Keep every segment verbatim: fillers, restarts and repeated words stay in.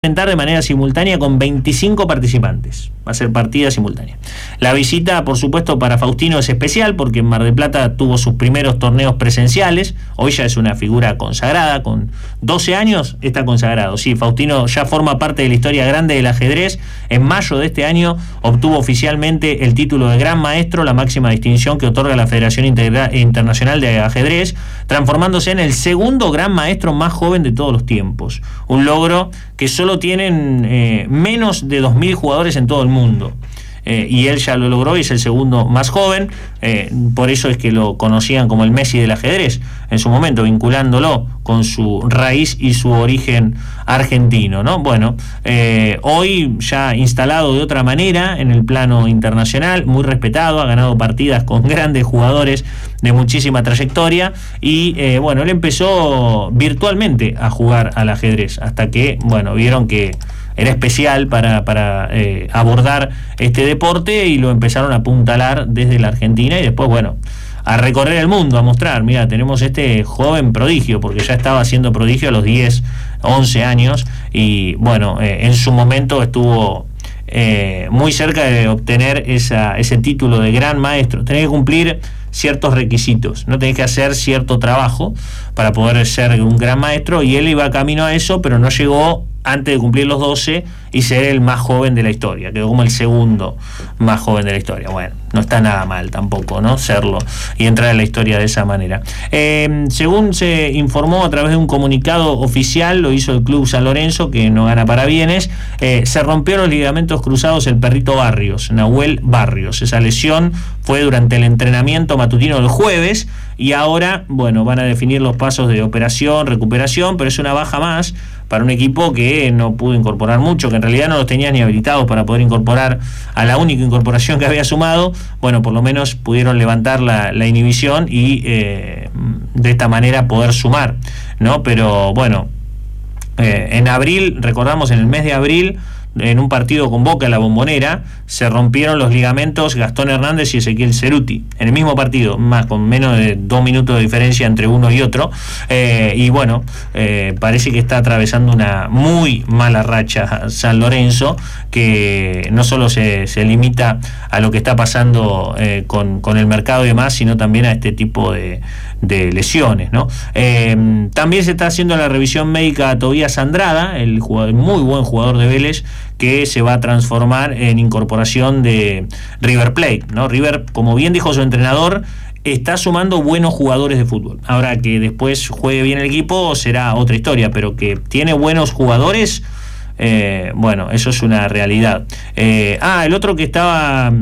presentar de manera simultánea con veinticinco participantes. Va a ser partida simultánea. La visita, por supuesto, para Faustino es especial porque en Mar del Plata tuvo sus primeros torneos presenciales. Hoy ya es una figura consagrada. Con doce años está consagrado. Sí, Faustino ya forma parte de la historia grande del ajedrez. En mayo de este año obtuvo oficialmente el título de Gran Maestro, la máxima distinción que otorga la Federación Integra- Internacional de Ajedrez, transformándose en el segundo Gran Maestro más joven de todos los tiempos. Un logro que solo tienen eh, menos de dos mil jugadores en todo el mundo. Eh, y él ya lo logró y es el segundo más joven. Eh, por eso es que lo conocían como el Messi del ajedrez en su momento, vinculándolo con su raíz y su origen argentino, ¿no? Bueno, eh, hoy ya instalado de otra manera en el plano internacional, muy respetado, ha ganado partidas con grandes jugadores de muchísima trayectoria y eh, bueno, él empezó virtualmente a jugar al ajedrez hasta que, bueno, vieron que era especial para, para eh, abordar este deporte y lo empezaron a apuntalar desde la Argentina y después, bueno, a recorrer el mundo, a mostrar, mira, tenemos este joven prodigio, porque ya estaba haciendo prodigio a los diez, once años y bueno, eh, en su momento estuvo eh, muy cerca de obtener esa, ese título de gran maestro. Tenés que cumplir ciertos requisitos, no tenés que hacer cierto trabajo para poder ser un gran maestro y él iba camino a eso, pero no llegó antes de cumplir los doce y ser el más joven de la historia, quedó como el segundo más joven de la historia. Bueno, no está nada mal tampoco, ¿no? Serlo y entrar en la historia de esa manera. Eh, según se informó a través de un comunicado oficial, lo hizo el Club San Lorenzo, que no gana parabienes, eh, se rompió los ligamentos cruzados el perrito Barrios, Nahuel Barrios. Esa lesión fue durante el entrenamiento matutino del jueves y ahora, bueno, van a definir los pasos de operación, recuperación, pero es una baja más para un equipo que no pudo incorporar mucho, que en realidad no los tenía ni habilitados para poder incorporar a la única incorporación que había sumado. Bueno, por lo menos pudieron levantar la, la inhibición y eh, de esta manera poder sumar, ¿no? Pero bueno, eh, en abril, recordamos en el mes de abril, en un partido con Boca en la Bombonera, se rompieron los ligamentos Gastón Hernández y Ezequiel Ceruti, en el mismo partido, más con menos de dos minutos de diferencia entre uno y otro, eh, y bueno, eh, parece que está atravesando una muy mala racha San Lorenzo, que no solo se, se limita a lo que está pasando eh, con, con el mercado y demás, sino también a este tipo de, de lesiones, ¿no? Eh, también se está haciendo la revisión médica a Tobías Andrada, el, jugador, el muy buen jugador de Vélez, que se va a transformar en incorporación de River Plate, ¿no? River, como bien dijo su entrenador, está sumando buenos jugadores de fútbol. Ahora que después juegue bien el equipo será otra historia, pero que tiene buenos jugadores, eh, bueno, eso es una realidad. Eh, ah, el otro que estaba...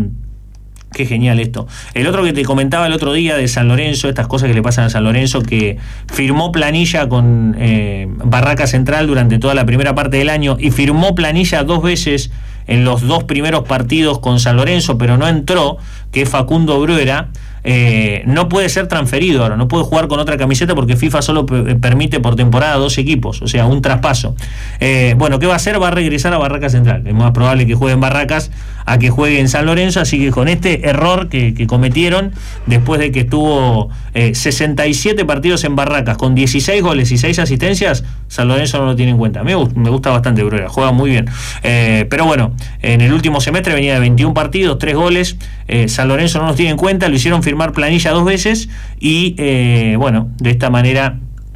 Qué genial esto. El otro que te comentaba el otro día de San Lorenzo, estas cosas que le pasan a San Lorenzo, que firmó planilla con eh, Barraca Central durante toda la primera parte del año y firmó planilla dos veces en los dos primeros partidos con San Lorenzo, pero no entró, que es Facundo Bruera. Eh, no puede ser transferido ahora, no puede jugar con otra camiseta porque FIFA solo p- permite por temporada dos equipos, o sea, un traspaso. Eh, bueno, ¿qué va a hacer? Va a regresar a Barracas Central. Es más probable que juegue en Barracas a que juegue en San Lorenzo, así que con este error que, que cometieron, después de que estuvo eh, sesenta y siete partidos en Barracas, con dieciséis goles y seis asistencias, San Lorenzo no lo tiene en cuenta. A mí me gusta bastante Bruera, juega muy bien. Eh, pero bueno, en el último semestre venía de veintiún partidos, tres goles. Eh, San Lorenzo no los tiene en cuenta, lo hicieron firmar planilla dos veces y eh, bueno, de esta manera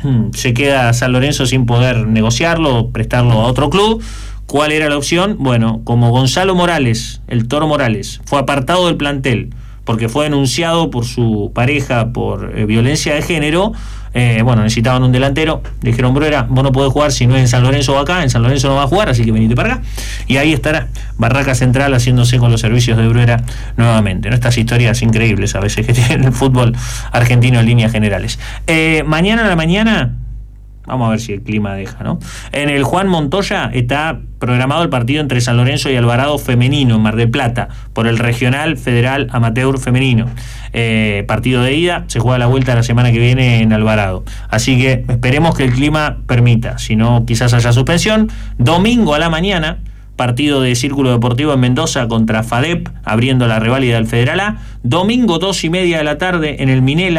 se queda San Lorenzo sin poder negociarlo o prestarlo a otro club. ¿Cuál era la opción? Bueno, como Gonzalo Morales, el Toro Morales, fue apartado del plantel porque fue denunciado por su pareja por eh, violencia de género, eh, bueno, necesitaban un delantero, le dijeron, Bruera, vos no podés jugar si no es en San Lorenzo o acá, en San Lorenzo no va a jugar, así que venite para acá, y ahí estará Barraca Central haciéndose con los servicios de Bruera nuevamente, ¿no? Estas historias increíbles a veces que tiene el fútbol argentino en líneas generales. Eh, mañana a la mañana, vamos a ver si el clima deja, ¿no? En el Juan Montoya está programado el partido entre San Lorenzo y Alvarado femenino en Mar del Plata por el Regional Federal Amateur Femenino. Eh, partido de ida, se juega la vuelta la semana que viene en Alvarado. Así que esperemos que el clima permita, si no quizás haya suspensión. Domingo a la mañana, partido de Círculo Deportivo en Mendoza contra FADEP, abriendo la reválida del Federal A. Domingo dos y media de la tarde en el Minela,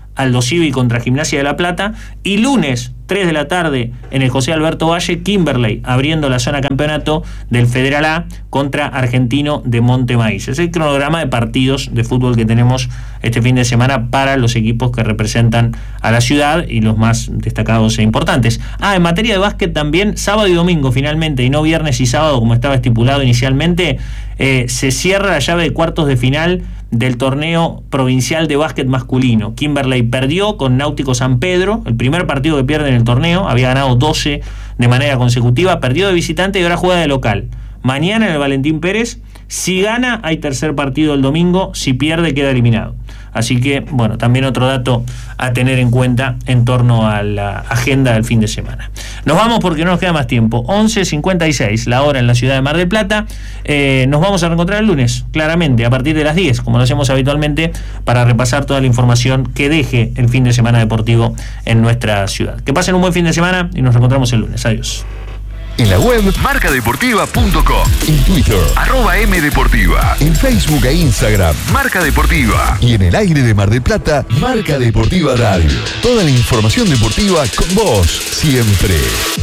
Aldo Civi contra Gimnasia de La Plata, y lunes, tres de la tarde, en el José Alberto Valle, Kimberley abriendo la zona campeonato del Federal A contra Argentino de Montemaíz. Es el cronograma de partidos de fútbol que tenemos este fin de semana para los equipos que representan a la ciudad y los más destacados e importantes. Ah, en materia de básquet también, sábado y domingo finalmente, y no viernes y sábado como estaba estipulado inicialmente, eh, se cierra la llave de cuartos de final del torneo provincial de básquet masculino. Kimberley perdió con Náutico San Pedro, el primer partido que pierde en el torneo, había ganado doce de manera consecutiva, perdió de visitante y ahora juega de local. Mañana en el Valentín Pérez, si gana hay tercer partido el domingo, si pierde queda eliminado. Así que, bueno, también otro dato a tener en cuenta en torno a la agenda del fin de semana. Nos vamos porque no nos queda más tiempo. once cincuenta y seis, la hora en la ciudad de Mar del Plata. Eh, nos vamos a reencontrar el lunes, claramente, a partir de las diez, como lo hacemos habitualmente, para repasar toda la información que deje el fin de semana deportivo en nuestra ciudad. Que pasen un buen fin de semana y nos reencontramos el lunes. Adiós. En la web marca deportiva punto com, en Twitter arroba mdeportiva, en Facebook e Instagram Marca Deportiva y en el aire de Mar del Plata Marca Deportiva Radio. Toda la información deportiva con vos siempre.